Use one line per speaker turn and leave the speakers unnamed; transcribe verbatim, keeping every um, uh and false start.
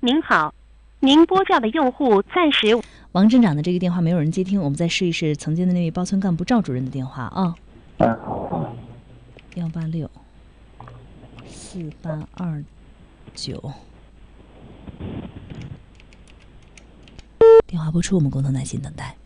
您好，您拨叫的用户暂时……
王镇长的这个电话没有人接听，我们再试一试曾经的那位包村干部赵主任的电话啊。
哎，好。
幺八六四八二九。电话播出，我们共同耐心等待。